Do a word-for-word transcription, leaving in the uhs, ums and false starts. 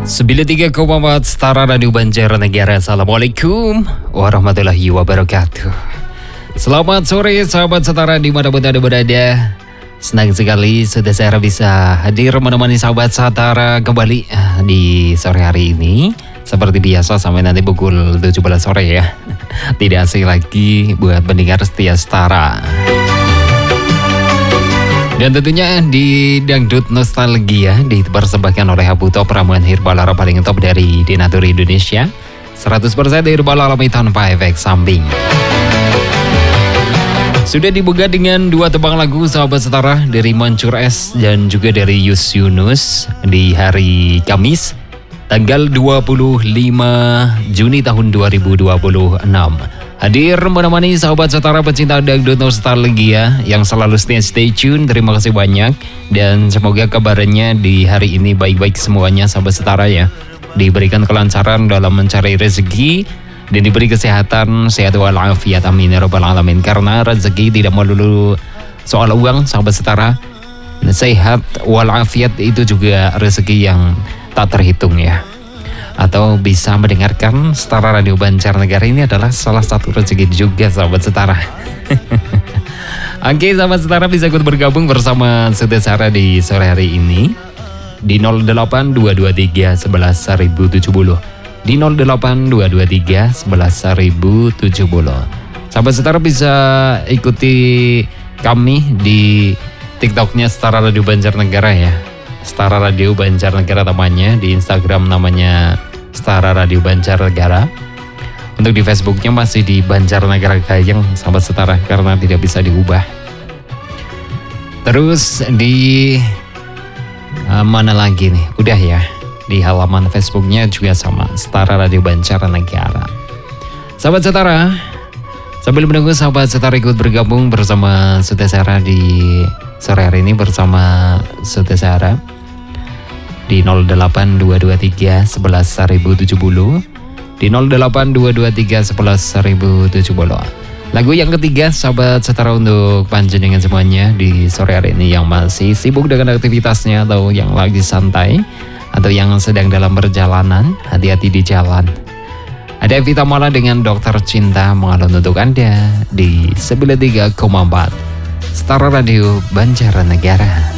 sembilan puluh tiga koma empat Setara Radio Banjarnegara. Assalamualaikum warahmatullahi wabarakatuh. Selamat sore sahabat Setara dimanapun Anda berada. Senang sekali sudah saya bisa hadir menemani sahabat Setara kembali di sore hari ini. Seperti biasa sampai nanti pukul tujuh belas sore ya. Tidak asing lagi buat pendengar setia Setara. Dan tentunya di Dangdut Nostalgia dipersembahkan oleh Abu Top, ramuan herbal Arab paling top dari Denatur Indonesia. seratus persen herbal alami tanpa efek samping. Sudah dibuka dengan dua tebang lagu sahabat Setara dari Mancur S dan juga dari Yus Yunus di hari Kamis tanggal dua puluh lima Juni tahun dua ribu dua puluh enam. Hadir menemani sahabat Setara pecinta Dangdut Nostalgia yang selalu stay, stay tune. Terima kasih banyak dan semoga kabarnya di hari ini baik-baik semuanya sahabat Setara ya. Diberikan kelancaran dalam mencari rezeki dan diberi kesehatan, sehat walafiat, amin ya rabbal alamin. Karena rezeki tidak melulu soal uang sahabat Setara. Sehat walafiat itu juga rezeki yang tak terhitung ya. Atau bisa mendengarkan Setara Radio Banjarnegara ini adalah salah satu rezeki juga sahabat Setara. Oke sahabat Setara bisa ikut bergabung bersama Setara di sore hari ini di nol delapan dua dua tiga sebelas seribu tujuh puluh, di nol delapan dua dua tiga sebelas seribu tujuh puluh. Sahabat Setara bisa ikuti kami di TikToknya Setara Radio Banjarnegara ya. Setara Radio Banjarnegara namanya, di Instagram namanya Setara Radio Banjarnegara. Untuk di Facebooknya masih di Banjarnegara Gayeng sahabat Setara karena tidak bisa diubah. Terus di uh, mana lagi nih? Udah ya, di halaman Facebooknya juga sama Setara Radio Banjarnegara. Sahabat Setara, sambil menunggu sahabat Setara ikut bergabung bersama Setara di sore hari ini bersama Setara di nol delapan dua dua tiga sebelas seribu tujuh puluh, di nol delapan dua dua tiga sebelas seribu tujuh puluh. Lagu yang ketiga sahabat Setara untuk panjenengan semuanya di sore hari ini yang masih sibuk dengan aktivitasnya atau yang lagi santai atau yang sedang dalam perjalanan, hati-hati di jalan. Ada Evita Mala dengan Dokter Cinta mengalun untuk Anda di sembilan puluh tiga koma empat Setara Radio Banjarnegara.